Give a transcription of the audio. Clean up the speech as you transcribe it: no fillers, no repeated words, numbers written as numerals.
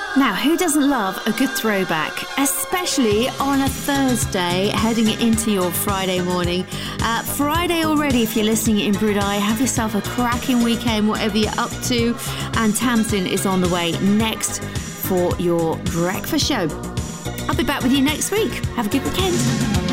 Now, who doesn't love a good throwback, especially on a Thursday, heading into your Friday morning? Friday already, if you're listening in Brunei, have yourself a cracking weekend, whatever you're up to. And Tamsin is on the way next for your breakfast show. I'll be back with you next week. Have a good weekend.